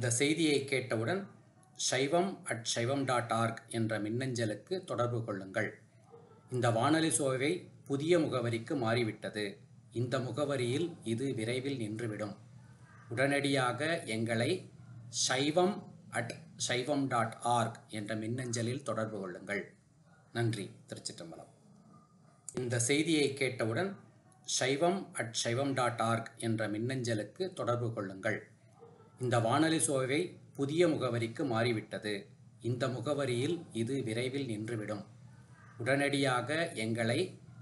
இந்த செய்தியை கேட்டவுடன் saivam@saivam.org என்ற மின்னஞ்சலுக்கு தொடர்பு கொள்ளுங்கள். இந்த வானொலி சோவை புதிய முகவரிக்கு மாறிவிட்டது. இந்த முகவரியில் இது விரைவில் நின்றுவிடும். உடனடியாக எங்களை saivam@saivam.org என்ற மின்னஞ்சலில் தொடர்பு கொள்ளுங்கள். நன்றி. திருச்சிற்றம்பலம். இந்த செய்தியை கேட்டவுடன் saivam@saivam.org என்ற மின்னஞ்சலுக்கு தொடர்பு கொள்ளுங்கள். இந்த வானொலி சோவை புதிய முகவரிக்கு மாறிவிட்டது. இந்த முகவரியில் இது விரைவில் நின்றுவிடும். உடனடியாக எங்களை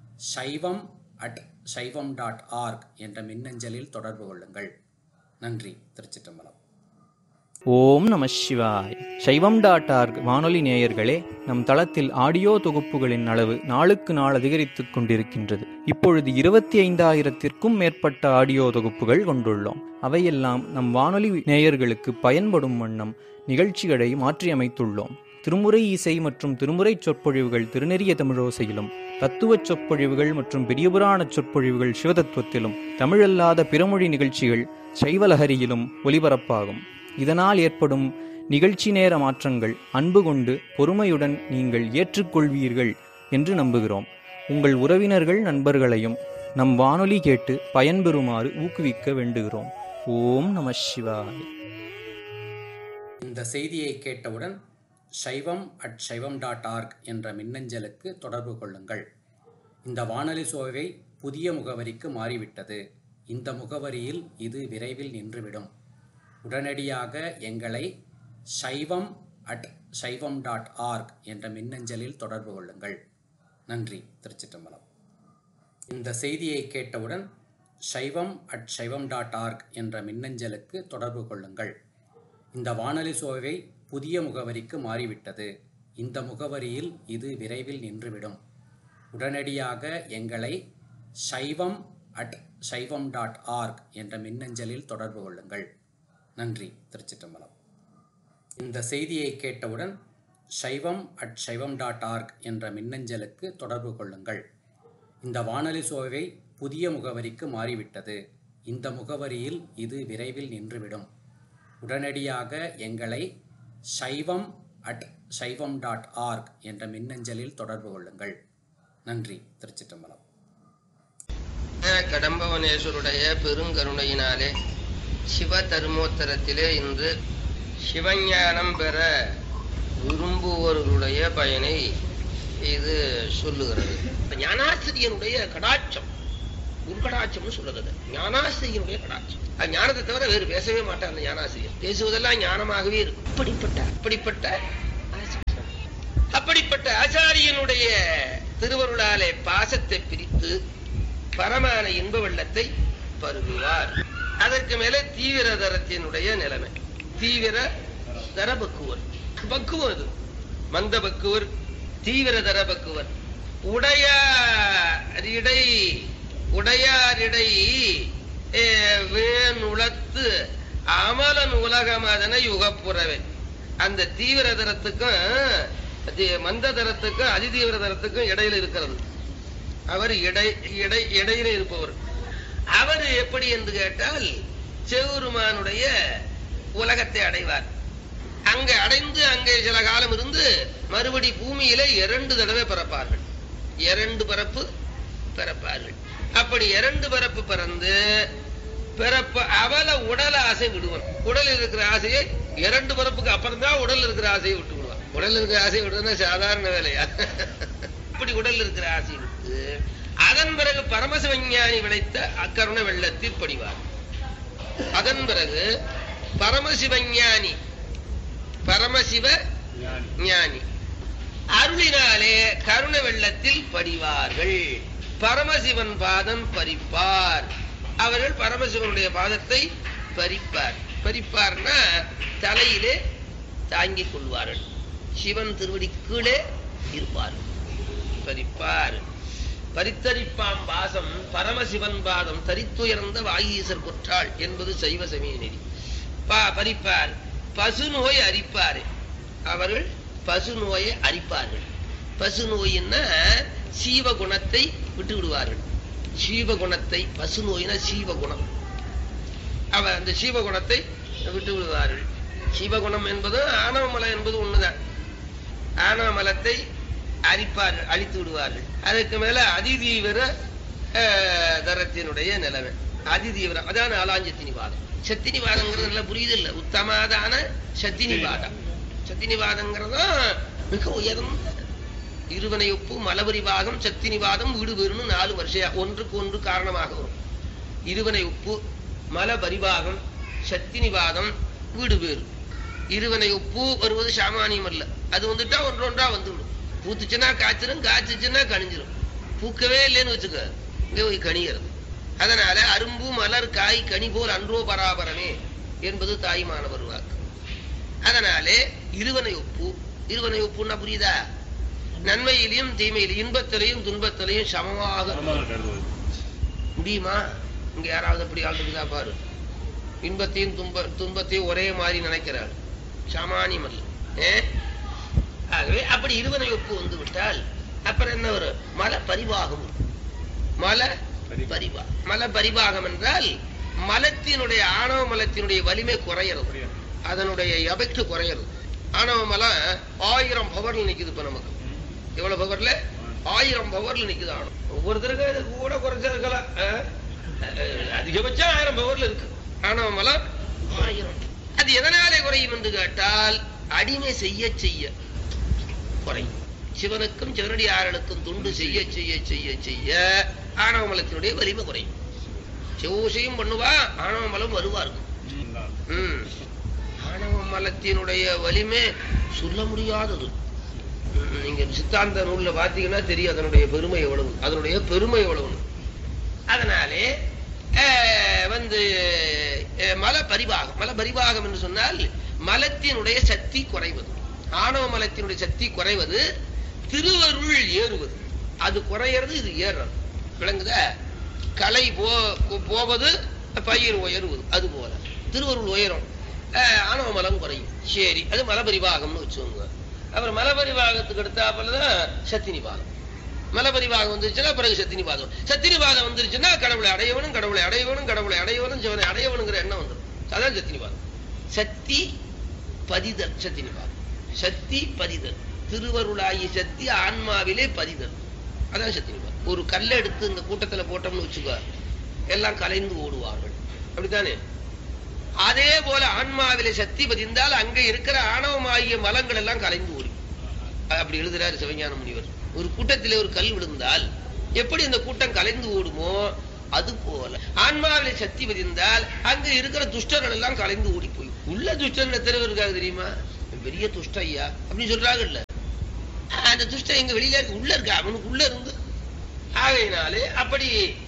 saivam@saivam.org என்ற மின்னஞ்சலில் தொடர்பு கொள்ளுங்கள். நன்றி. திருச்சிற்றம்பலம். ஓம் நம சிவாய். சைவம்.org வானொலி நேயர்களே, நம் தளத்தில் ஆடியோ தொகுப்புகளின் அளவு நாளுக்கு நாள் அதிகரித்துக் கொண்டிருக்கின்றது. இப்பொழுது 25,000-த்திற்கும் மேற்பட்ட ஆடியோ தொகுப்புகள் கொண்டுள்ளோம். அவையெல்லாம் நம் வானொலி நேயர்களுக்கு பயன்படும் வண்ணம் நிகழ்ச்சிகளை மாற்றியமைத்துள்ளோம். திருமுறை இசை மற்றும் திருமுறை சொற்பொழிவுகள் திருநெறிய தமிழோசையிலும், தத்துவச் சொற்பொழிவுகள் மற்றும் பெரியபுராண சொற்பொழிவுகள் சிவதத்துவத்திலும், தமிழல்லாத பிறமொழி நிகழ்ச்சிகள் சைவலஹரியிலும் ஒலிபரப்பாகும். இதனால் ஏற்படும் நிகழ்ச்சி நேர மாற்றங்கள் அன்பு கொண்டு பொறுமையுடன் நீங்கள் ஏற்றுக்கொள்வீர்கள் என்று நம்புகிறோம். உங்கள் உறவினர்கள் நண்பர்களையும் நம் வானொலி கேட்டு பயன்பெறுமாறு ஊக்குவிக்க வேண்டுகிறோம். ஓம் நம சிவாய. இந்த செய்தியை கேட்டவுடன் saivam@saivam.org என்ற மின்னஞ்சலுக்கு தொடர்பு கொள்ளுங்கள். இந்த வானொலி சோவை புதிய முகவரிக்கு மாறிவிட்டது. இந்த முகவரியில் இது விரைவில் நின்றுவிடும். உடனடியாக எங்களை saivam@saivam.org என்ற மின்னஞ்சலில் தொடர்பு கொள்ளுங்கள். நன்றி. திருச்சிற்றம்பலம். இந்த செய்தியை கேட்டவுடன் saivam@saivam.org என்ற மின்னஞ்சலுக்கு தொடர்பு கொள்ளுங்கள். இந்த வானொலி சோவை புதிய முகவரிக்கு மாறிவிட்டது. இந்த முகவரியில் இது விரைவில் நின்றுவிடும். உடனடியாக எங்களை saivam@saivam.org என்ற மின்னஞ்சலில் தொடர்பு கொள்ளுங்கள். நன்றி. திருச்சிற்றம்பலம். இந்த செய்தியை கேட்டவுடன் saivam@saivam.org என்ற மின்னஞ்சலுக்கு தொடர்பு கொள்ளுங்கள். இந்த வானொலி சோவை புதிய முகவரிக்கு மாறிவிட்டது. இந்த முகவரியில் இது விரைவில் நின்றுவிடும். உடனடியாக எங்களை saivam@saivam.org என்ற மின்னஞ்சலில் தொடர்பு கொள்ளுங்கள். நன்றி. திருச்சிற்றம்பலம். கடம்பவனேஸ்வருடைய பெருங்கருணையினாலே சிவ தர்மோத்தரத்திலே இன்று சிவஞானம் பெற விரும்புவோர்களுடைய பயனை இது சொல்லுகிறது. ஞானாசிரியனுடைய கடாட்சம், குருகடாட்சம்னு சொல்லுகிறது. ஞானாசிரியனுடைய கடாட்சம். அது ஞானத்தை தவிர வேறு பேசவே மாட்டார். அந்த ஞானாசிரியர் பேசுவதெல்லாம் ஞானமாகவே இருக்கும். அப்படிப்பட்ட ஆச்சாரியனுடைய திருவருளாலே பாசத்தை பிரித்து பரமான இன்ப வெள்ளத்தை பருகுவார். அதற்கு மேலே தீவிர தரத்தினுடைய நிலைமை. தீவிர தர பக்குவர், பக்குவர் அது மந்த பக்குவர், தீவிர தர பக்குவர். உடையாரிடை வேணுளத்து அமலன் உலகம் அதனை யுகப்புறவே. அந்த தீவிர தரத்துக்கும் மந்த தரத்துக்கும் அதிதீவிர தரத்துக்கும் இடையில இருக்கிறது. அவர் இடையில இருப்பவர். அவர் எப்படி என்று கேட்டால் சிவபெருமானுடைய உலகத்தை அடைவார். அங்கே அடைந்து அங்கே சில காலம் இருந்து மறுபடி பூமியில 2 தடவை பிறப்பார்கள். 2 பிறப்பு பிறப்பார்கள். அப்படி 2 பிறப்பு பிறந்து அவல உடல் ஆசை விடுவான். உடல் இருக்கிற ஆசையை 2 பிறப்புக்கு அப்புறம் தான் உடல் இருக்கிற ஆசையை விட்டு விடுவான். உடல் இருக்கிற ஆசையை விடுறதுன்னா சாதாரண வேலையா? அப்படி உடல் இருக்கிற ஆசை விட்டு அதன் பிறகு பரமசிவஞானி விளைத்த அக்கருண வெள்ளத்தில் படிவார். அதன் பிறகு பரமசிவஞானி பரமசிவ ஞானி அருளினாலே கருண வெள்ளத்தில் படிவார்கள். பரமசிவன் பாதம் பறிப்பார். அவர்கள் பரமசிவனுடைய பாதத்தை பறிப்பார்னா தலையிலே தாங்கிக் கொள்வார்கள். சிவன் திருவடி கீழே இருப்பார்கள். பறிப்பார். பரித்தரிப்பாம் பாசம் பரமசிவன் பாதம் தரித்துயர்ந்த வாயீசர் குற்றாள் என்பது சைவ சமய நெறி. பறிப்பார். பசு நோய் அரிப்பாரு. அவர்கள் பசு நோயை அரிப்பார்கள். பசு நோயின்னா சீவகுணத்தை விட்டு விடுவார்கள். சீவகுணத்தை, பசு நோயினா சீவகுணம், அவர் அந்த சீவகுணத்தை விட்டு விடுவார்கள். சிவகுணம் என்பது ஆணவ மலம் என்பது ஒண்ணுதான். ஆணவ மலத்தை அழிப்பார்கள், அழித்து விடுவார்கள். அதுக்கு மேல அதிதீவிர தரத்தினுடைய நிலைமை. அதிதீவிரம் அதான் நாலாஞ்சத்தினிவாதம். சத்தினிவாதங்கிறது நல்லா புரியுது இல்ல, உத்தமாதான சத்தினிவாதம். சத்தினிவாதங்கிறதும் மிக உயர்ந்த இருவனை ஒப்பு மலபரிவாகம் சத்தினிவாதம் வீடு பெறும் 4 வருஷம் ஒன்றுக்கு ஒன்று காரணமாக வரும். இருவனை உப்பு மலபரிவாகம் சத்தினிவாதம் வீடு பேரு. இருவனை உப்பு வருவது சாமானியம் அல்ல. அது வந்துட்டா ஒன்றொன்றா வந்துவிடும். பூத்துச்சுன்னா காய்ச்சிடும், காய்ச்சிச்சுன்னா கணிஞ்சிடும். பூக்கவே இல்லைன்னு வச்சுக்க, இங்க போய் கணிகிறது. அதனால அரும்பு மலர் காய் கனி போல் அன்றோ பராபரமே என்பது தாய்மானவர் வாக்கு. அதனாலே இருவனை ஒப்பு. இருவனை ஒப்புன்னா புரியுதா? நன்மையிலையும் தீமையிலையும் இன்பத்திலையும் துன்பத்திலையும் சமமாக முடியுமா? இங்க யாராவது அப்படி ஆளுக்குதா பாரு. இன்பத்தையும் துன்பத்தையும் ஒரே மாதிரி நினைக்கிறாள், சாமானியம் அல்ல. ஆகவே அப்படி இருவனை ஒப்பு வந்து விட்டால் அப்புறம் என்ன வரும்? மல பரிவாகம். மல பரிவாகம் என்றால் மலத்தினுடைய ஆணவ மலத்தினுடைய வலிமை குறையிறது, அதனுடைய எபெக்ட் குறையிறது. ஆணவ மலம் 1000 பவர்ல நிக்குது. இப்ப நமக்கு எவ்வளவு பவர்ல? 1000 பவர்ல நிக்குது ஆணவம். ஒவ்வொருத்தருக்கு கூட குறைச்சா இருக்கலாம், அதிகபட்சம் 1000 பவர்ல இருக்கு ஆணவ மலம் 1000. அது எதனாலே குறையும் என்று கேட்டால் அடிமை செய்ய செய்ய குறையும். சிவனுக்கும் சிவனடியார்களுக்கும் தொண்டு செய்ய செய்ய செய்ய செய்ய ஆணவ மலத்தினுடைய வலிமை குறையும். சிவசையும் பண்ணுவா, ஆணவ மலம் வலுவா இருக்கும். ஆணவ மலத்தினுடைய வலிமை சொல்ல முடியாதது. நீங்க சித்தாந்த நூல்ல பாத்தீங்கன்னா தெரியும் அதனுடைய பெருமை எவ்வளவு, அதனுடைய பெருமை எவ்வளவு. அதனாலே மல பரிவாகம் என்று சொன்னால் மலத்தினுடைய சக்தி குறைவது. ஆணவ மலத்தினுடைய சக்தி குறைவது, திருவருள் ஏறுவது. அது குறையிறது, இது ஏறுறது. விளங்குத? கலை போவது, பயிர் உயருவது. அது போல திருவருள் உயரும், ஆணவ மலம் குறையும். சரி, அது மலபரிவாகம்னு வச்சுக்கோங்க. அப்புறம் மலபரிவாகத்துக்கு எடுத்தாப்பதான் சத்தினிவாதம். மலபரிவாகம் வந்துருச்சுன்னா பிறகு சத்தினிவாதம். சத்தினிவாதம் வந்துருச்சுன்னா கடவுளை அடையவனும் கடவுளை அடையவனும் கடவுளை அடையவனும் சிவனை அடையவனுங்கிற எண்ணம் வந்துடும். அதான் சத்தினிவாதம். சக்தி பதிதல் சத்தினிவாதம். சக்தி பதிதல், திருவருளாகி சக்தி ஆன்மாவிலே பதிதல், அதான் சத்தினிவாதம். ஒரு கல்லை எடுத்து இந்த கூட்டத்துல போட்டோம்னு வச்சுக்கோ, எல்லாம் கலைந்து ஓடுவார்கள். அப்படித்தானே? அதே போல ஆன்மாவிலே சக்தி பதிந்தால் அங்க இருக்கிற ஆணவமாகிய மலங்கள் எல்லாம் கலைந்து ஓடி. அப்படி எழுதுறாரு சிவஞான முனிவர். ஒரு கூட்டத்திலே ஒரு கல் விழுந்தால் எப்படி அந்த கூட்டம் கலைந்து ஓடுமோ அது போல ஆன்மாவிலே சக்தி பதிந்தால் அங்க இருக்கிற துஷ்டர்கள் எல்லாம் கலைந்து ஓடி போய். உள்ள துஷ்டர் எத்தனை இருக்காது தெரியுமா? பெரிய துஷ்ட ஐயா அப்படின்னு சொல்றாங்க இல்ல, அந்த துஷ்டம் எங்க வெளியில இருக்கு, உள்ள இருக்கா, அவனுக்கு உள்ள இருந்து. ஆகையினாலே அப்படி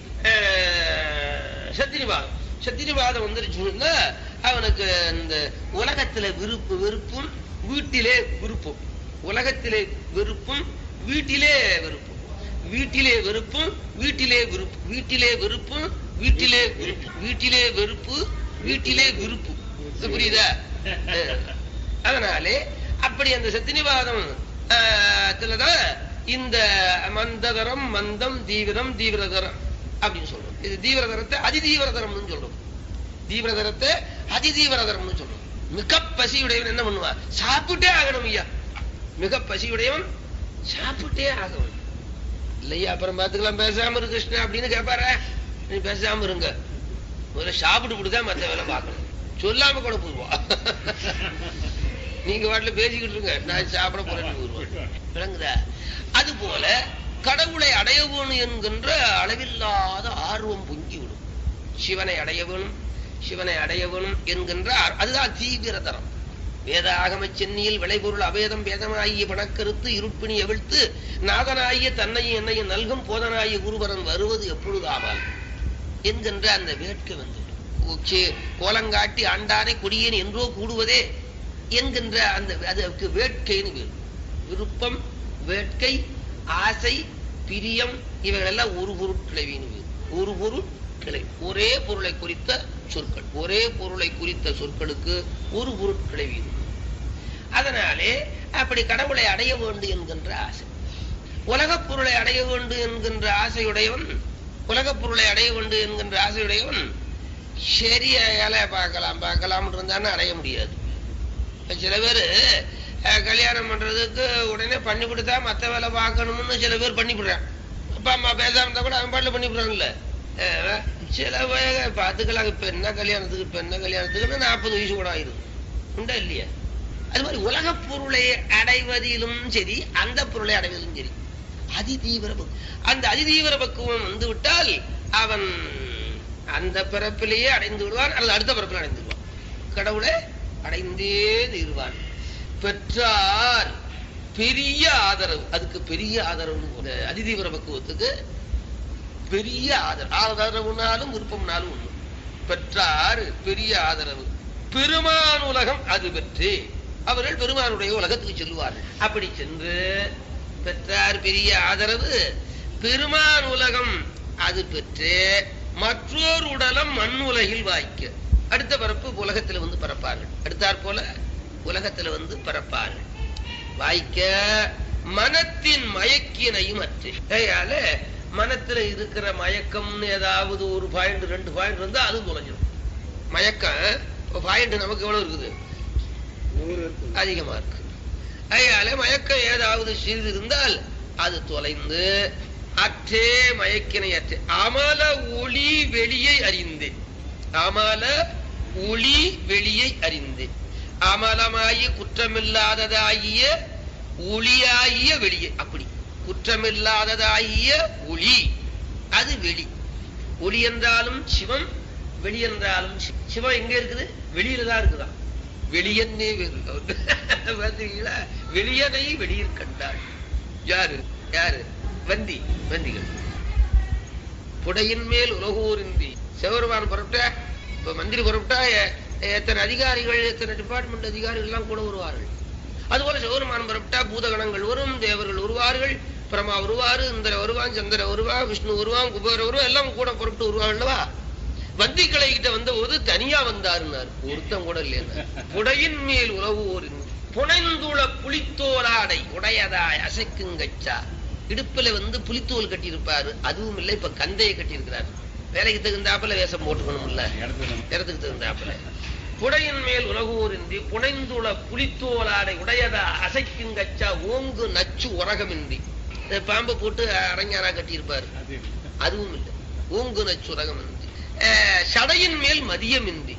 சத்திரிவாதம் வந்துருச்சுன்னா அவனுக்கு இந்த உலகத்துல வெறுப்பும் வீட்டிலே விருப்பம், உலகத்திலே வெறுப்பும் வீட்டிலே வெறுப்பும், வீட்டிலே வெறுப்பும் வீட்டிலே விருப்பு, வீட்டிலே வெறுப்பும் வீட்டிலே விருப்பு, வீட்டிலே வெறுப்பு வீட்டிலே விருப்பு. புரியுதா? அதனாலே அப்படி அந்த சத்தினிவாதம் தான் இந்த மந்ததரம் மந்தம் தீவிரம் தீவிரதரம் அப்படின்னு சொல்றோம். இது தீவிரதரத்தை அதிதீவிரதரம்னு சொல்றோம். தீவிரதரத்தை அதிதீவிரதரம்னு சொல்றோம். மிக பசியுடையவன் என்ன பண்ணுவான்? சாப்பிட்டே ஆகணும் ஐயா. மிக பசியுடையவன் சாப்பிட்டே ஆகணும் இல்லையா? அப்புறம் பாத்துக்கலாம், பேசாம இரு கிருஷ்ணா அப்படின்னு கேட்பார. நீ பேசாம இருங்க, முதல்ல சாப்பிட்டு விட்டுதான் மத்த வேலை பார்க்கணும். சொல்லாம கூட போடுவா. நீங்க வாட்டில பேசிக்கிட்டு இருங்க, நான் சாப்பிட போறேன்னு போடுவேன். விளங்குதா? அது போல கடவுளை அடைய வேணும் என்கின்ற அளவில்லாத ஆர்வம் பொங்கிவிடும். சிவனை அடைய வேணும், சிவனை அடைய வேணும் என்கின்ற அதுதான் தீவிரதரம். வேத ஆகம சென்னியில் விளைபொருள் அவேதம் வேதனாகிய பணக்கருத்து இருப்பினி எவிழ்த்து நாதனாகிய தன்னையும் என்னையும் நல்கும் போதனாகிய குருவரன் வருவது எப்பொழுதாமல் என்கின்ற அந்த வேட்கை வந்து கோலங்காட்டி ஆண்டானை கொடியேன் என்றோ கூடுவதே என்கின்ற அந்த அதுக்கு வேட்கைன்னு விருப்பம், வேட்கை, ஆசை, பிரியம் இவைகளெல்லாம் ஒரு பொருட்கிளைவின்னு. ஒரு பொருட்கிளை, ஒரே பொருளை குறித்த சொற்கள், ஒரே பொருளை குறித்த சொற்களுக்கு ஒரு பொருட்கிளைவி. அதனாலே அப்படி கடவுளை அடைய வேண்டும் என்கின்ற ஆசை, உலகப் பொருளை அடைய வேண்டும் என்கின்ற ஆசையுடையவன், உலகப் பொருளை அடைய வேண்டும் என்கின்ற ஆசையுடையவன் சரிய பார்க்கலாம் பார்க்கலாம் இருந்தான்னு அடைய முடியாது. சில பேர் கல்யாணம் பண்றதுக்கு உடனே பண்ணி கொடுத்தா மத்த வேலை பார்க்கணும்னு சில பேர் பண்ணிவிடுறான். அப்பா அம்மா பேசாம இருந்தா கூட அவன் பாட்டுல பண்ணிவிடுறாங்கல்ல. சில பேர் பார்த்துக்கலாம், இப்ப என்ன கல்யாணத்துக்குன்னு 40 வயசு கூட ஆயிரும். உண்டா இல்லையா? அது மாதிரி உலக பொருளை அடைவதிலும் சரி, அந்த பொருளை அடைவதிலும் சரி அந்த அதிதீவிர பக்குவம் வந்து விட்டால் அவன் அந்த பிறப்பிலேயே அடைந்து விடுவான், அல்லது அடுத்த பிறப்பில் அடைந்து விடுவான். கடவுளை அடைந்தே தீர்வான். பெற்றார் பெரிய ஆதரவு, அதுக்கு பெரிய ஆதரவு, அதிதீவிர பக்குவத்துக்கு பெரிய ஆதரவுனாலும் விருப்பம்னாலும் ஒண்ணு. பெற்றார் பெரிய ஆதரவு, பெருமான் உலகம் அது பெற்று அவர்கள் பெருமானுடைய உலகத்துக்கு செல்வார்கள். அப்படி சென்று பெற்றார் பெரிய ஆதரவு, பெருமான் உலகம் அது பெற்று மற்றொரு உடலம் மண் உலகில் வாய்க்க அடுத்த பிறப்பு உலகத்தில் வந்து பிறப்பார்கள். அடுத்தாற் போல உலகத்தில் வந்து பிறப்பார்கள். வாய்க்க மனத்தின் மயக்கினையும் அற்று. கையால மனத்துல இருக்கிற மயக்கம்னு ஏதாவது ஒரு பாயிண்ட் 2 பாயிண்ட் இருந்தா அது தொலைஞ்சிடும். மயக்கம் பாயிண்ட் நமக்கு எவ்வளவு இருக்குது? அதிகமா இருக்கு. அதனால மயக்கம் ஏதாவது சிறிது இருந்தால் அது தொலைந்து அற்றே மயக்கினை அற்றே அமல ஒளி வெளியை அறிந்து, அமல ஒளி வெளியை அறிந்து, அமலமாகிய குற்றமில்லாததாகிய ஒளியாகிய வெளியே. அப்படி குற்றமில்லாததாகிய ஒளி அது வெளி. ஒளி என்றாலும் சிவம், வெளி என்றாலும் சிவம் எங்க இருக்குது? வெளியில தான் இருக்குதான். வெளியன்னே பார்த்தீங்களா? வெளியனை வெளியில் கண்டாள். யாரு யாரு? வந்திகள். புடையின் மேல் உலகோரின்றி சிவபெருமான் புறப்பட்டா, இப்ப மந்திரி புறப்பட்டா எத்தனை அதிகாரிகள், எத்தனை டிபார்ட்மெண்ட் அதிகாரிகள் எல்லாம் கூட வருவார்கள். அதுபோல சிவபெருமான் புறப்பட்டா பூதகணங்கள் வரும், தேவர்கள் வருவார்கள், பிரமா வருவாரு, இந்திர வருவான், சந்திர வருவான், விஷ்ணு வருவான், குபேர வருவான், எல்லாம் கூட புறப்பட்டு வருவாங்கல்லவா? வந்திகளை கிட்ட வந்த போது தனியா வந்தாருன்னாரு, ஒருத்தம் கூட இல்லையா? புடையின் மேல் உலகோரின் புனைந்துள புலித்தோலாடை உடையதாய் அசைக்குங்கச்சா. இடுப்புல வந்து புலித்தோல் கட்டி இருப்பாரு, அதுவும் இல்லை, இப்ப கந்தையை கட்டி இருக்கிறாரு. வேலைக்கு தகுந்தாப்புல வேஷம் போட்டுக்கணும் இல்ல, இடத்துக்கு தகுந்தாப்புல. புடையின் மேல் உலகோரின்றி புனைந்துள புலித்தோலாடை உடையதா அசைக்குங்கச்சா ஓங்கு நச்சு உரகமின்றி. பாம்பு போட்டு அரஞ்சாரா கட்டி இருப்பாரு, அதுவும் இல்லை, ஓங்கு நச்சு உரகமின்றி. சடையின் மேல் மதியமின்றி.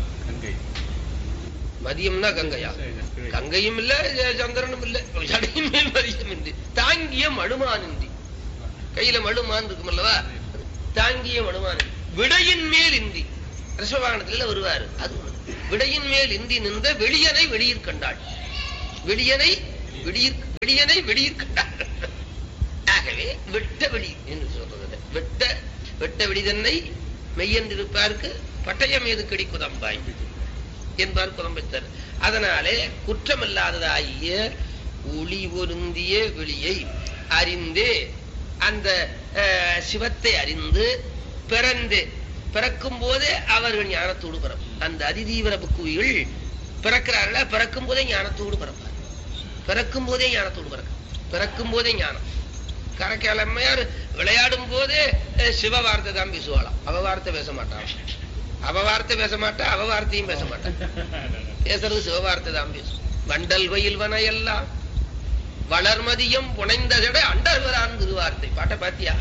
மதியம்னா கங்கையா? கங்கையும் இல்ல, சந்திரனும் இல்ல. சடையின் மேல் மதியமின்றி. தாங்கிய மழுமானின்றி. கையில மழுமான் இருக்கும் அல்லவா? தாங்கிய மழுமான். விடையின் மேல் இந்தி. ரிஷபவாகனத்துல வருவாரு, அது விடையின் மேல் இந்தி நின்ற வெளியனை வெளியிற் கண்டாள். வெளியனை வெளியிற் கண்டாள். ஆகவே வெட்ட வெளி என்று சொல்றது. வெட்ட வெளிதன்னை மெய்யென்றிருப்பாருக்கு பட்டயம் ஏது கடி குதம்பாய் என்பார் குதம்பைத்தர். அதனாலே குற்றமில்லாததாகிய ஒளி பொருந்திய வெளியை அறிந்து, அந்த சிவத்தை அறிந்து பிறக்கும் போதே அவர்கள் ஞானத்தோடு பிறப்பு. அந்த அதிதீவிர புக்குவிகள் பிறக்கிறார்கள, பிறக்கும் போதே ஞானத்தோடு பிறப்பார். பிறக்கும் போதே ஞானத்தோடு பிறக்கும் போதே ஞானம். கரக்கிழமையார் விளையாடும் போதே சிவ வார்த்தை தான் பேசுவாளாம், அவ வார்த்தை பேச மாட்டான். அவ வார்த்தை பேச மாட்டா, அவ வார்த்தையும் பேச மாட்டான். பேசுறது சிவ வார்த்தை தான் பேசும். வண்டல் வயல் வன எல்லாம் வளர்மதியம் புனைந்த ஜடை அண்டர்வரான் திருவார்த்தை. பாட்ட பாத்தியா?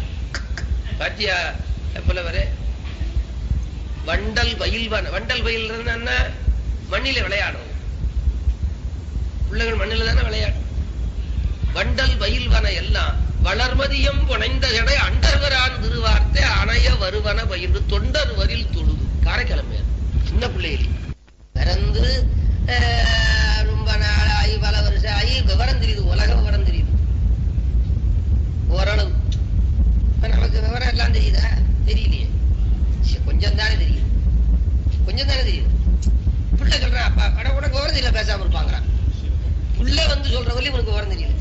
புலவரே, வண்டல் வயல் வன. வண்டல் வயல் என்ன? மண்ணில விளையாடும் பிள்ளைகள், மண்ணில தானே விளையாடும். வண்டல் வயல் வன எல்லாம் வளர்மதியம் புனைந்த ஜடை அண்டர்வரான் திருவார்த்தை அணைய வருவன பயின்று தொண்டர் வரில் தொழுது. காரைக்கிழமையார் சின்ன பிள்ளைகளே பிறந்து ரொம்ப நாளாகி பல வருஷம் ஆகி விவரம் தெரியுது, உலக விவரம் தெரியுது ஓரளவு. நமக்கு விவரம் எல்லாம் தெரியுதா? தெரியலையே, கொஞ்சம் தானே தெரியுது, கொஞ்சம் தானே தெரியுது. பிள்ளை சொல்றான், அப்பா உனக்கு விவரம் தெரியல, பேசாம இருப்பாங்கிறான். பிள்ளை வந்து சொல்ற வரையும் உனக்கு விவரம் தெரியல.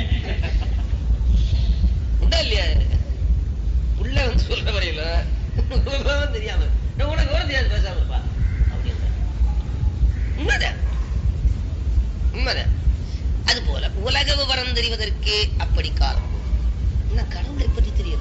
உண்டா இல்லையா? உள்ள வந்து சொல்ற வரையில தெரியாம உனக்கு விவரம் தெரியாது, பேசாம இருப்பா அப்படின்னு. உண்மைதான், உண்மைதான். அது போல உலக விவரம் தெரிவதற்கே அப்படி காலம். கடவுளை பற்றி தெரியும்.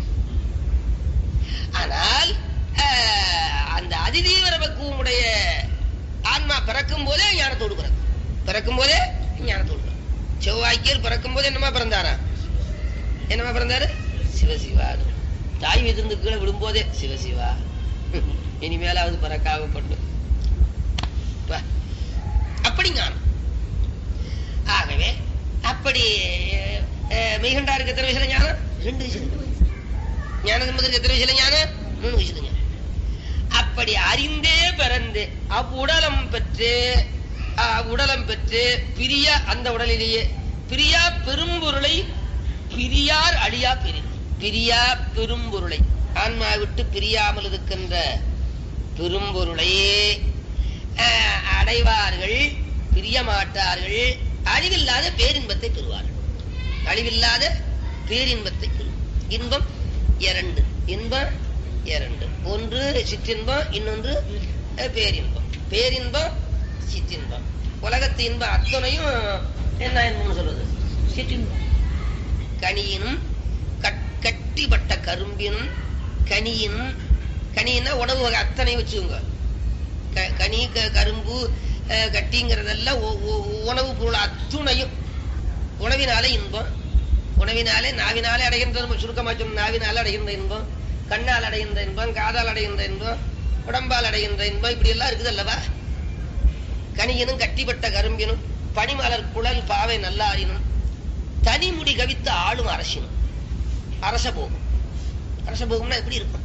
ஆனால் அந்த அதிதீவிர பக்குவமுடைய ஆன்மா பிறக்கும் போதே ஞானத்தோடு பிறக்கும். பிறக்கும் போதே ஞானத்தை உண்டு. செவ்வாய்க்கியர் பிறக்கும் போது என்னமா பிறந்தாரா? என்னமா பிறந்தாரு? சிவசிவா. தாய் வீட்டிலிருந்து கீழே விடும்போதே சிவசிவா, இனிமேலாவது பிறக்காம பண்ணு. அப்படி ஞானம். ஆகவே அப்படி மெய்கண்டாருக்கு எத்தனை வயசுல ஞானம்? 2 வயசுல. ஞானசம்பந்தருக்கு எத்தனை வயசுல ஞானம்? 3 வயசுல ஞானம். அப்படி அறிந்தே பிறந்து அவ்வுடலம் பெற்று பிரிய அந்த உடலிலேயே பிரியா பெரும்பொருளை பிரியார் அழியா பிரியா பெரும்பொருளை ஆன்மா விட்டு பிரியாமல் இருக்கின்ற பெரும்பொருளையே அடைவார்கள், பிரிய மாட்டார்கள். அழிவில்லாத பேரின்பத்தை பெறுவார்கள். அழிவில்லாத பேரின்பத்தை பெறுவார். இன்பம் 2. இன்பம் 2. ஒன்று சிற்றின்பம், இன்னொன்று பேரின்பம். பேரின்பம் சிற்றின்பம். உலகத்து இன்பம் அத்தனையும் என்ன இன்பம்னு சொல்றது? சிற்றின்பம். கனியினும் கட்டிப்பட்ட கரும்பினும் கனியினும், கனின்னா உணவு வகை அத்தனை வச்சுக்கோங்க. கனி கரும்பு கட்டிங்கிறதெல்லாம் உணவு பொருள் அத்துணையும். உணவினாலே இன்பம், உணவினாலே நாவினாலே அடைகின்ற, சுருக்கமா சொன்ன நாவினால அடைகின்ற இன்பம், கண்ணால் அடைகின்ற இன்பம், காதால் அடைகின்ற இன்பம், உடம்பால் அடைகின்ற இன்பம், இப்படி எல்லாம் இருக்குது அல்லவா? கனியினும் கட்டிப்பட்ட கரும்பினும் பனிமலர் குழல் பாவை நல்லாரினும் தனிமுடி கவித்த ஆளும் அரசினும். அரசபோகம். அரசபோகம்னா எப்படி இருக்கும்?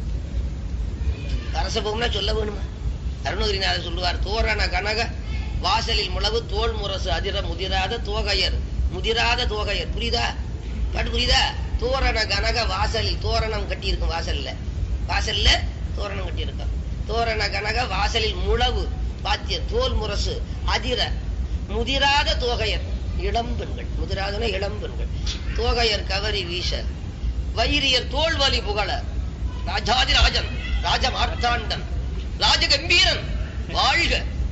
அரசபோகம்னா சொல்ல வேணுமா? அருணகிரிநாதர் சொல்லுவார், தோரண கனக வாசலில் முளவு தோல் முரசு அதிர முதிராத தோகையர். முதிராத தோகையர். புரியுதா? பாட்டு புரியுதா? தோரண கனக வாசலில் தோரணம் கட்டி இருக்கும். வாசல்ல தோரணம் கட்டி இருக்கும். தோரண கனக வாசலில் முளவு பாத்திய தோல் முரசு அதிர முதிராத தோகையர். இளம்பெண்கள். முதிராதன இளம்பெண்கள். தோகையர் கவரி வீச வைரியர் தோல்வலி புகழ ராஜாதி ராஜன் ராஜமார்த்தாண்டன் ராஜகம்பீரன் வாழ்க.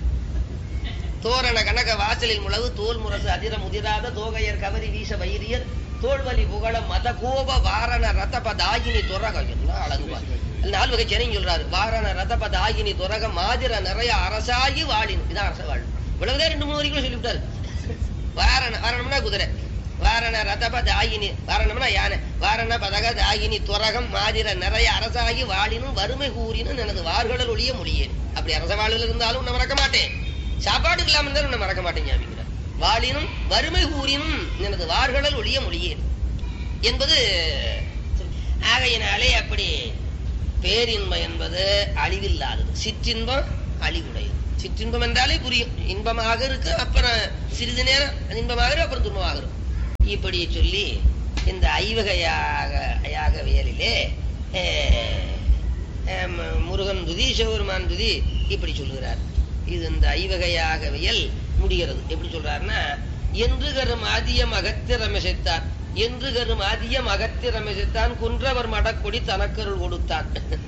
தோரண கனக வாசலில் முளவு தோல் முரசு அதிர முதிராத தோகையர் கவரி வீச வைரியர் தோல்வலி புகழ மத கோப வாரண ரதபதாயினி துரக. என்ன அழகுவா! 4 வகை சேனையும் சொல்றாரு. வாரண ரதபதாயினி துரக மாதிர நிறைய அரசாகி வாழின். இதான் அரச வாழ். இவ்வளவுதான் 2-3 வரைக்கும் சொல்லிவிட்டாரு. வாரணம்னா குதிரை, வாரண ரதபதாயினி, வாரணம்னா யானை, வாரண பதக தாயினி துரகம் மாதிர நிறைய அரசாகி வாழினும் வறுமை கூறினும் எனது வார்கடல் ஒழிய மொழியேன். அப்படி அரச வாழ்வில் இருந்தாலும் உன்னை மறக்க மாட்டேன், சாப்பாட்டுக்கு இல்லாம இருந்தாலும் உன்னை மறக்க மாட்டேன் ஞாபகம். வாழினும் வறுமை கூறினும் எனது வார்கடல் ஒழிய மொழியேன் என்பது. ஆகையினாலே அப்படி பேரின்பம் என்பது அழிவில்லாதது. சிற்றின்பம் அழிவுடையது. சிற்றின்பம் என்றாலே புரியும். இன்பமாக இருக்கு, அப்புறம் சிறிது நேரம் இன்பமாக இருக்கு, அப்புறம் துன்பமாக இருக்கும். இப்படி சொல்லி இந்த ஐவகையாகவியலிலே முருகன் துதி, சிவபெருமான் துதி இப்படி சொல்லுகிறார். இது இந்த ஐவகையாகவியல் முடிகிறது. எப்படி சொல்றாருன்னா, என்று கரும் ஆதியம் அகத்திரமிசைத்தான், என்று கரும் ஆதியம் அகத்திரமிசைத்தான் குன்றவர் மடக்கொடி தனக்கருள் கொடுத்தான்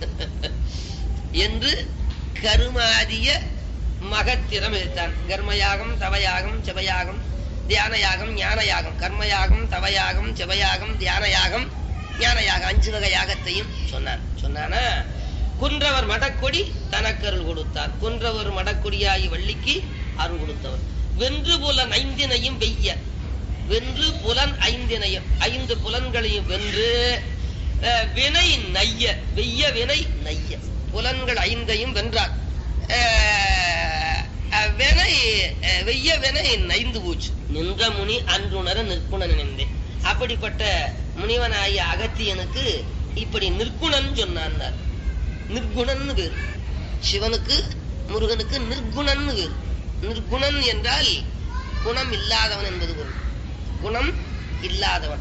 என்று கருமாதிய மகத்திரம் எடுத்தான். கர்மயாகம், தவயாகம், செவயாகம், தியானயாகம், ஞானயாகம். கர்மயாகம், தவயாகம், செவயாகம், தியானயாகம், ஞானயாகம் 5 வகை யாகத்தையும் சொன்னானா. குன்றவர் மடக்கொடி தனக்கருள் கொடுத்தான். குன்றவர் மடக்கொடியாகி வள்ளிக்கு அருள் கொடுத்தவர். வென்று புலன் 5 வெய்ய, வென்று புலன் 5 5 புலன்களையும் வென்று வினை நைய, வெய்ய வினை நைய, புலன்கள் 5 வென்றார். வெய்ய வினை நைந்து போச்சு. நின்ற முனி அன்றுணர நிற்குணன் நினைந்தேன். அப்படிப்பட்ட முனிவனாகிய அகத்தியனுக்கு இப்படி நிற்குணன் சொன்னான். நிர்குணன் வேறு. சிவனுக்கு முருகனுக்கு நிர்குணன் வேறு. நிர்குணன் என்றால் குணம் இல்லாதவன் என்பது பொருள். குணம் இல்லாதவன்,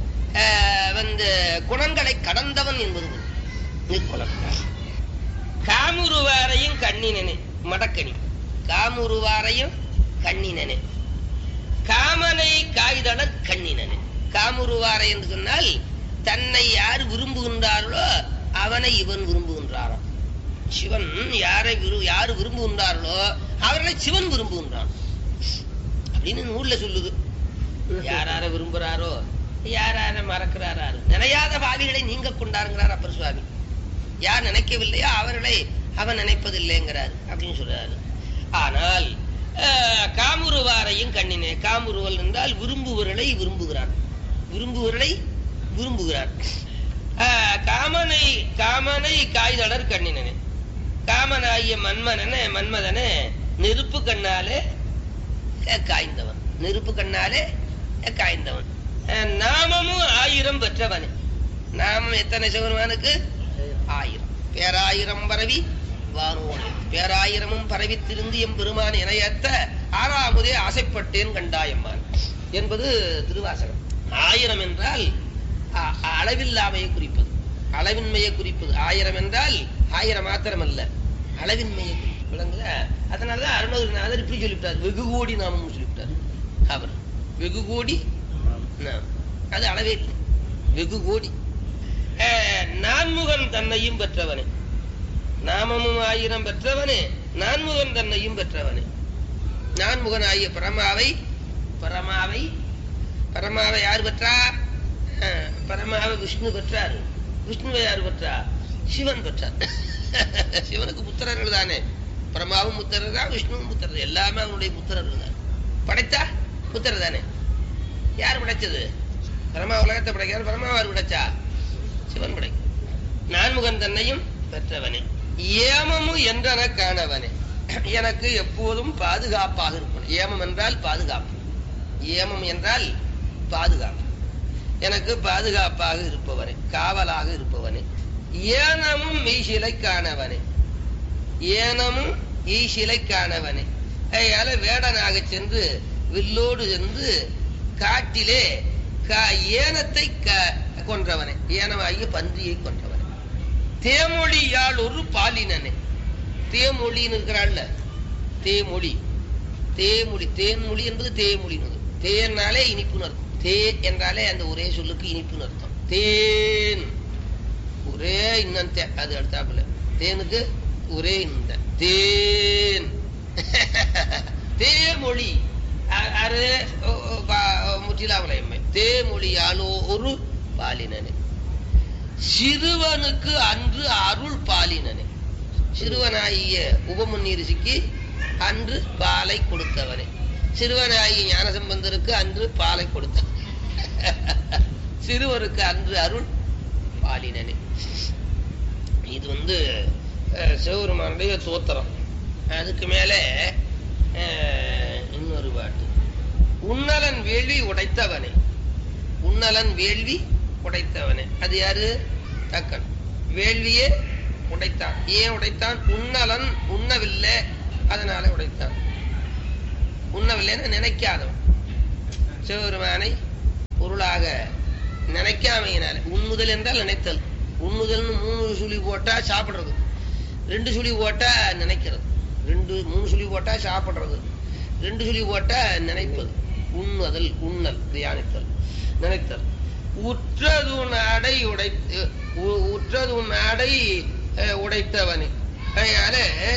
குணங்களை கடந்தவன் என்பது பொருள். நிர்குணன். காமுருவாரையும் கண்ணினனே மடக்கணி. காமுருவாரையும் கண்ணினனே, காமனை காய்தட கண்ணினனே. காமுருவாரை என்று சொன்னால் தன்னை யார் விரும்புகின்றார்களோ அவனை இவன் விரும்புகின்றானோ. சிவன் யாரு விரும்புகின்றார்களோ அவர்களை சிவன் விரும்புகின்றான் அப்படின்னு நூல்ல சொல்லுது. யார விரும்புறாரோ யார மறக்கிறாரோ நினையாத பாவிகளை நீங்க கொண்டாருங்கிறார் அப்பர் சுவாமி. யார் நினைக்கவில்லையோ அவர்களை அவன் நினைப்பதில்லைங்கிறார் அப்படின்னு சொல்றாரு. ஆனால் காமுருவாரை காமனாரையும் கண்ணினே. காமுறுவல் என்றால் விரும்புவர்களை விரும்புகிறார், விரும்புவர்களை விரும்புகிறார். காமனை காய்தளர் கண்ணினே. காமனாகிய மன்மதனே நெருப்பு கண்ணாலே காய்ந்தவன், நெருப்பு கண்ணாலே காய்ந்தவன். நாமமும் 1000 பெற்றவனே. நாமம் எத்தனை சிவருமானுக்கு? 1000. பேராயிரம் பரவி வானோடு பேராயிரமும் பரவி திருந்து எம் பெருமான் இணையத்த 6ஆவதே ஆசைப்பட்டேன் கண்டாயம்மான் என்பது திருவாசகம். 1000 என்றால் அளவில்லாமையை குறிப்பது, அளவின்மையை குறிப்பது. 1000 என்றால் 1000 மாத்திரம் அல்ல, அளவின்மையை விளங்குல. அதனாலதான் அருணகிரிநாதர் இப்படி சொல்லிவிட்டார், வெகு கோடி நாமம் சொல்லிவிட்டார். அவர் வெகு கோடி நாம், அது அளவே இல்லை, வெகு கோடி. நான்முகன் தன்னையும் பெற்றவனே. நாமமும் 1000 பெற்றவனே, நான்முகன் தன்னையும் பெற்றவனே. நான்முகன் ஆகிய பரமாவை யார் பெற்றார்? பரமாவை விஷ்ணு பெற்றார். விஷ்ணுவை யார் பெற்றார்? சிவன் பெற்றார். சிவனுக்கு புத்திரர்கள் தானே. பரமாவும் புத்திரர் தான், விஷ்ணுவும் புத்திரர், எல்லாமே அவனுடைய புத்திரர்கள் தான். படைத்தா புத்திரர் தானே. யார் படைச்சது? பரமா உலகத்தை படைக்கிறார். பரமாவார் படைச்சா? சிவன் படைக்க. நான்முகன் தன்னையும் பெற்றவனே. ஏமமு என்றன காணவனே. எனக்கு எப்போதும் பாதுகாப்பாக இருப்பவன். ஏமம் என்றால் பாதுகாப்பு, ஏமம் என்றால் பாதுகாப்பு. எனக்கு பாதுகாப்பாக இருப்பவனே, காவலாக இருப்பவனே. ஏனமும் மெய்சிலை காணவனே, ஏனமும் ஈசிலை காணவனே. அதனால வேடனாக சென்று வில்லோடு சென்று காட்டிலே ஏனத்தை கொன்றவனே, ஏனமாகிய பன்றியை கொன்றவனே. தேமொழியால் ஒரு பாலினனே. தேமொழின்னு இருக்கிறாள், தேமொழி, தேமொழி, தேன்மொழி என்பது தேமொழி. தேன்னாலே இனிப்புன்னு அர்த்தம். தே என்றாலே அந்த ஒரே சொல்லுக்கு இனிப்புன்னு அர்த்தம். தேன் ஒரே இன்னம், அது அடுத்தாப்புல தேனுக்கு ஒரே இந்த தேன். தேமொழி அது முற்றிலாமலை. தேமொழியாலோ ஒரு பாலினனே. சிறுவனுக்கு அன்று அருள் பாலினனே. சிறுவனாகிய உபமுன்னி ரிஷிக்கு அன்று பாலை கொடுத்தவனே. சிறுவனாகிய ஞானசம்பந்தருக்கு அன்று பாலை கொடுத்த சிறுவருக்கு அன்று அருள் பாலினனே. இது சிவபெருமானுடைய தோத்திரம். அதுக்கு மேல இன்னொரு பாட்டு. உன்னலன் வேள்வி உடைத்தவனே. உன்னலன் வேள்வி உடைத்தவனே. அது யாரு? தக்கன். வேள்வியே உடைத்தான். ஏன் உடைத்தான்? உன்னலன் உண்ணவில்லை, அதனால உடைத்தான். உண்ணவில்லைன்னு நினைக்காதவன். சிவபெருமானை பொருளாக நினைக்காமையினால. உண்ணுதல் என்றால் நினைத்தல். உண்ணுதல்னு 3 சுழி போட்டா சாப்பிடுறது, 2 சுழி போட்டா நினைக்கிறது, 3 சுழி போட்டா சாப்பிடுறது, 2 சுழி போட்டா நினைப்பது. உண்ணுதல், உண்ணல், தியானித்தல், நினைத்தல். உற்றது நாடை உடைத்தவனே. அதனால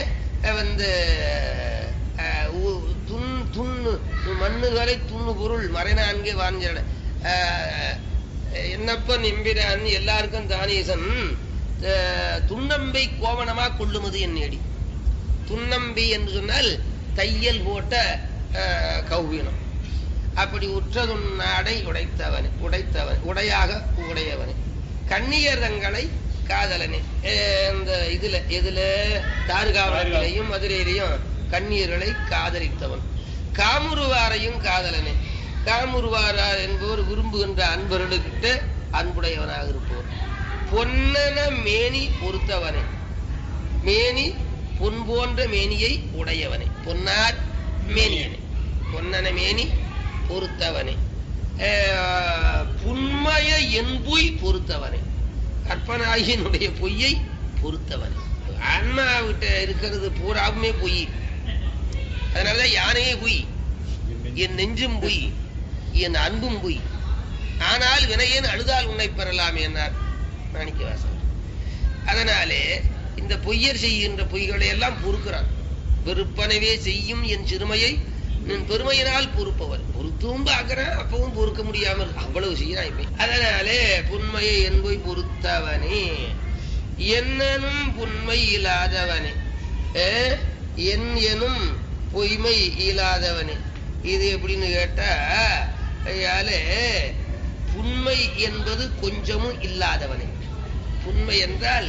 மண்ணுகளை துண்ணு பொருள் மறைநான்கே வாங்கிற என்னப்பன் எம்பிரான் எல்லாருக்கும் தானேசன். துண்ணம்பை கோவணமா கொள்ளுமது என் நேடி. துண்ணம்பை என்று சொன்னால் தையல் போட்ட கௌவீனம். அப்படி உற்றதுன் நாடை உடைத்தவனே, உடையவனே. கண்ணியர் தங்களை காதலனே. இந்த இதுல தார்காவலையும் மதுரையிலையும் கண்ணியர்களை காதலித்தவன். காமுருவாரையும் காதலனே. காமுருவாரார் என்பவர் விரும்புகின்ற அன்பர்களுக்கிட்ட அன்புடையவனாக இருப்பவர். பொன்னன மேனி பொறுத்தவனே. மேனி பொன் போன்ற மேனியை உடையவனே. பொன்னார் மேனியனே. பொன்னன மேனி பொறுத்தவனே. புன்மய என்புய் பொறுத்தவனே. கற்பனாகியனுடைய பொய்யை பொறுத்தவனே. ஆன்மா விட்ட இருக்கிறது பூராவுமே பொய். அதனாலதான் யானையே பொய், என் நெஞ்சும் பொய், என் அன்பும் பொய். ஆனால் வினையேன் அழுதால் உன்னை பெறலாம் என்றார் மாணிக்கவாசகர். அதனாலே இந்த பொய்யர் செய்கின்ற பொய்களை எல்லாம் பொறுக்கிறான். வெறுப்பனவே செய்யும் என் சிறுமையை நின் பெருமையினால் பொறுப்பவர். பொறுத்தும் பார்க்கிறேன், அப்பவும் பொறுக்க முடியாமல் அவ்வளவு செய்யறாய். அதனாலே புன்மையை என்பை பொறுத்தவனே. என்னனும் புன்மை இல்லாதவனே. என் எனும் பொய்மை இல்லாதவனே. இது எப்படின்னு கேட்டா, புண்மை என்பது கொஞ்சமும் இல்லாதவனே. புண்மை என்றால்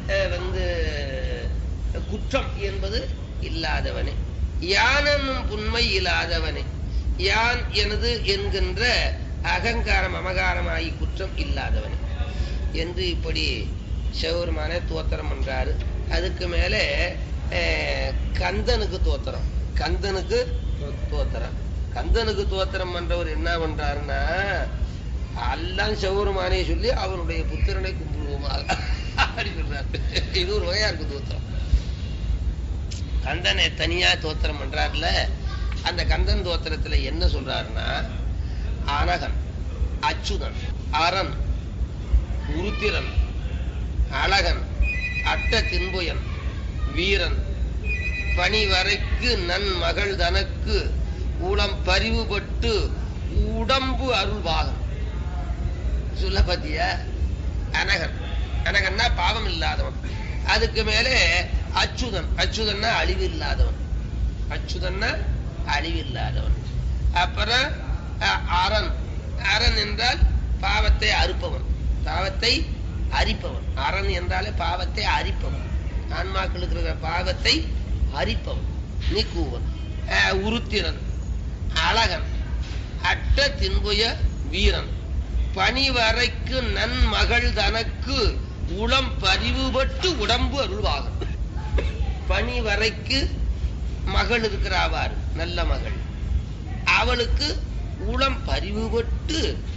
குற்றம் என்பது இல்லாதவனே. யானும் புண்மை இல்லாதவனே. யான் எனது என்கின்ற அகங்காரம் அமகாரமாகி குற்றம் இல்லாதவனே என்று இப்படி சிவபெருமானே தோத்திரம் பண்றாரு. அதுக்கு மேல கந்தனுக்கு தோத்திரம். கந்தனுக்கு தோத்திரம். கந்தனுக்கு தோத்திரம் பண்றவர் என்ன பண்றாருன்னா, எல்லாம் சிவபெருமானே சொல்லி அவனுடைய புத்திரனை கும்பிடுவோமாக அப்படி சொல்றாரு. இது ஒரு வகையா இருக்கு தோத்திரம். கந்தனை தனியா தோத்திரம் பண்றாருல, அந்த கந்தன் தோத்திரத்துல என்ன சொல்றாருன்னா, அனகன், அச்சுதன், அரண், உருத்திரன், அழகன், அட்ட தின்புயன், வீரன், பணிவரைக்கு நன் மகள் தனக்கு உளம் பரிவுபட்டு உடம்பு அருள்வாகன். சொல்ல பத்தியா? அனகன். அனகன்னா பாவம் இல்லாதவன். அதுக்கு மேலே அச்சுதன். அச்சுதன்னா அழிவு இல்லாதவன். அச்சுதன்னா அழிவு இல்லாதவன். அப்புறம் அரண். அரண் என்றால் பாவத்தை அறுப்பவன், பாவத்தை அரிப்பவன். அரண் என்றாலே பாவத்தை அரிப்பவன், ஆன்மாக்களுக்கு இருக்கிற பாவத்தை அரிப்பவன், நீக்குவன். உருத்திரன், அழகன், அட்ட தின்புய வீரன், பணிவரைக்கு நன் மகள் தனக்கு உளம் பரிவுபட்டு உடம்பு அருள்வாகன். பணிவரைக்கு மகள் இருக்கிறாவார், நல்ல மகள். அவளுக்கு உளம் பரிவுபட்டு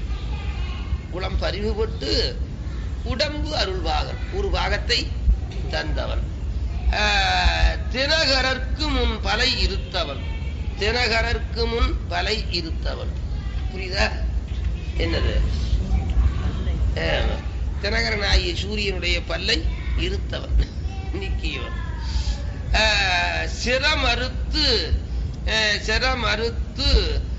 உடம்பு அருள்வாகன், ஒரு பாகத்தை தந்தவன். தினகரற்கு முன் பலை இருத்தவன். தினகரற்கு முன் பலை இருத்தவன். புரியுதா? என்னது? தினகரனாகிய சூரியனுடைய பல்லை இருத்தவன், நீக்கியவன். சிரமறுத்து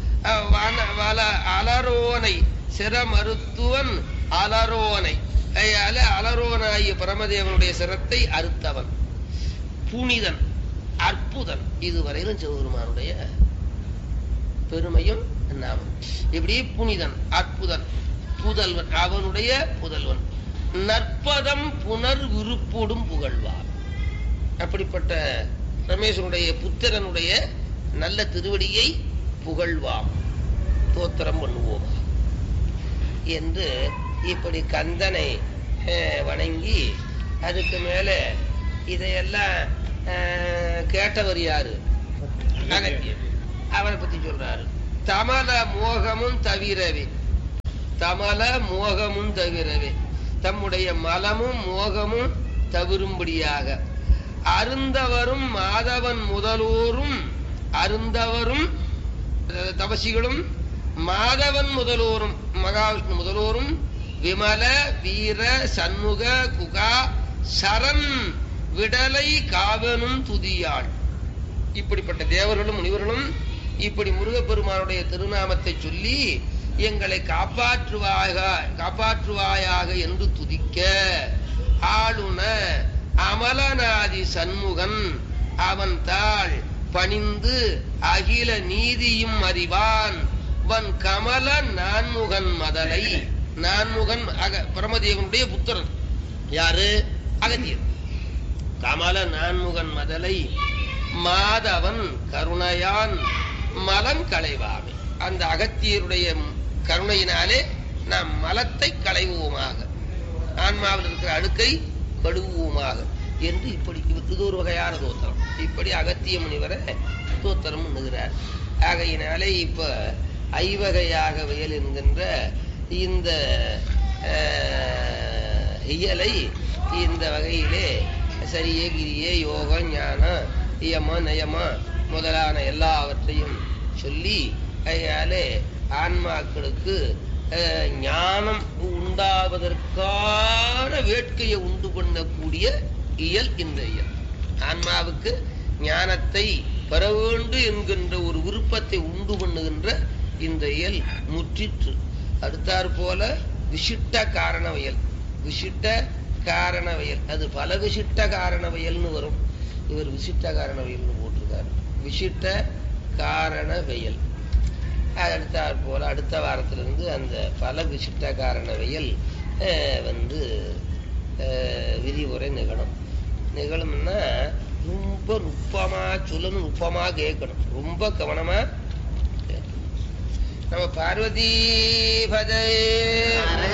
அலரோனை, சிரமறுத்துவன் அலரோனை. அலரோனாகிய பரமதேவனுடைய சிரத்தை அறுத்தவன். புனிதன், அற்புதன். இதுவரையிலும் சிவபெருமானுடைய பெருமையும் நாமம். இப்படி புனிதன், அற்புதன், புதல்வன், அவனுடைய புதல்வன். நற்பதம் புனர் விருப்போடும் புகழ்வார். அப்படிப்பட்ட ரமேசனுடைய புத்திரனுடைய நல்ல திருவடியை புகழ்வாம், தோத்திரம் பண்ணுவோம் என்று இப்படி கந்தனை வணங்கி, அதுக்கு மேல இதையெல்லாம் கேட்டவர் யாரு? அகத்தியர். அவரை பத்தி சொல்றாரு. தமல மோகமும் தவிரவே, தமல மோகமும் தவிரவே, தம்முடைய மலமும் மோகமும் தவிரும்படியாக அருந்தவரும் மாதவன் முதலோரும், அருந்தவரும் தபசிகளும் மாதவன் முதலோரும், மகாவிஷ்ணு முதலோரும், விமல வீர சண்முக குகா சரண் விடலை காவனும் துதியாள். இப்படிப்பட்ட தேவர்களும் முனிவர்களும் இப்படி முருகப்பெருமானுடைய திருநாமத்தை சொல்லி எங்களை காப்பாற்றுவாயாக என்று துதிக்க, ஆளுன அமலநாதி சண்முகன் அவன் தாள் பணிந்து அகில நீதியும் அறிவான் வன் கமல நான்முகன் மதலை. நான்முகன் பரமதேவனுடைய புத்திரன் யாரு? அகத்தியர். கமல நான்முகன் மதலை மாதவன் கருணையான் மலங்களைவாமே. அந்த அகத்தியருடைய கருணையினாலே நாம் மலத்தை களைவோமாக, ஆன்மாவில் இருக்கிற அழுக்கை கழுவுவோமாக என்று இப்படி இது ஒரு வகையான தோத்திரம். இப்படி அகத்திய முனிவரை தோத்திரம் பண்ணுகிறார். ஆகையினாலே இப்ப ஐவகையாக வயல் என்கின்ற இந்த இயலை இந்த வகையிலே சரியே கிரியே யோகம் ஞானம் இயம நயம முதலான எல்லாவற்றையும் சொல்லி, கையாலே ஆன்மாக்களுக்கு ஞானம் உண்டாவதற்கான வேட்கையை உண்டு பண்ணக்கூடிய இயல் இந்த இயல். ஆன்மாவுக்கு ஞானத்தை பெற வேண்டும் என்கின்ற ஒரு விருப்பத்தை உண்டு பண்ணுகின்ற இந்த இயல் முற்றிற்று. அடுத்தாற் போல விசிட்ட காரணவயல். விசிட்ட காரணவயல் அது பல விசிட்ட காரணவயல்னு வரும். இவர் விசிட்ட காரணவயல்னு போட்டிருக்காரு. விசிட்ட காரணவயல் அடுத்தாற் போல அடுத்த வாரத்திலிருந்து அந்த பல விசிஷ்ட காரணவியல் வந்து விரிவுரை நிகழும்னா ரொம்ப நுட்பமா சொல்லணும், நுட்பமா கேட்கணும், ரொம்ப கவனமா. நம்ம பார்வதி பதே